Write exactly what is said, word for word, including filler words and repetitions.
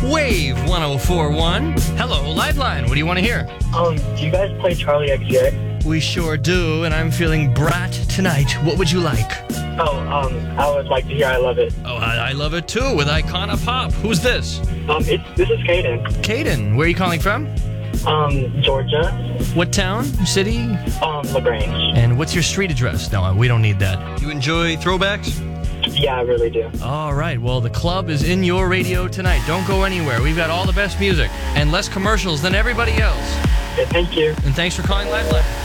Wave one oh four point one. Hello, Liveline. What do you want to hear? Um, do you guys play Charlie X C X? We sure do, and I'm feeling brat tonight. What would you like? Oh, um, I would like to hear I Love It. Oh, I, I love it too, with Icona Pop. Who's this? Um, it's, this is Caden. Caden. Where are you calling from? Um, Georgia. What town? City? Um, LaGrange. And what's your street address? No, we don't need that. You enjoy throwbacks? Yeah, I really do. All right, well, the club is in your radio tonight. Don't go anywhere. We've got all the best music and less commercials than everybody else. Okay, thank you. And thanks for calling Liveline.